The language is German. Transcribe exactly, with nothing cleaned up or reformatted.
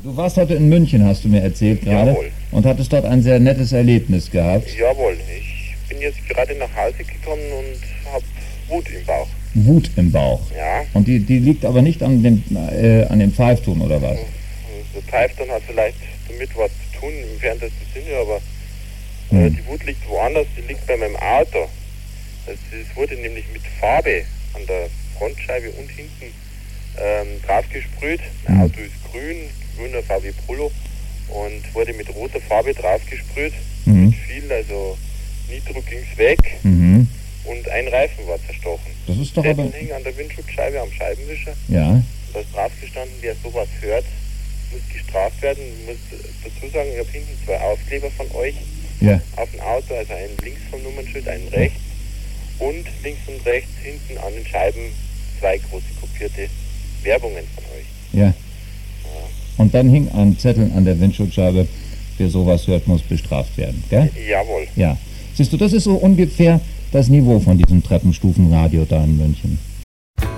Du warst heute in München, hast du mir erzählt gerade. Jawohl. Und hattest dort ein sehr nettes Erlebnis gehabt. Jawohl, ich bin jetzt gerade nach Hause gekommen und habe Wut im Bauch. Wut im Bauch. Ja. Und die, die liegt aber nicht an dem, äh, an dem Pfeifton oder was? Der Pfeifton hat vielleicht damit was zu tun, im entferntesten Sinne, aber äh, Hm. die Wut liegt woanders, die liegt bei meinem Auto. Es, es wurde nämlich mit Farbe an der Frontscheibe und hinten ähm, drauf gesprüht. Mein Hm. Auto ist grün, grüner V W Polo, und wurde mit roter Farbe drauf gesprüht. Mhm. Mit viel, also Nitro ging's weg Mhm. und ein Reifen war zerstochen. Das ist doch aber... Zettel hing an der Windschutzscheibe am Scheibenwischer. Ja. Da ist drauf gestanden, wer sowas hört, muss gestraft werden. Ich muss dazu sagen, ich habe hinten zwei Aufkleber von euch Ja. auf dem Auto, also einen links vom Nummernschild, einen rechts, und links und rechts hinten an den Scheiben zwei große kopierte Werbungen von euch. Ja. Und dann hing ein Zettel an der Windschutzscheibe, wer sowas hört, muss bestraft werden, gell? Jawohl. Ja. Siehst du, das ist so ungefähr das Niveau von diesem Treppenstufenradio da in München.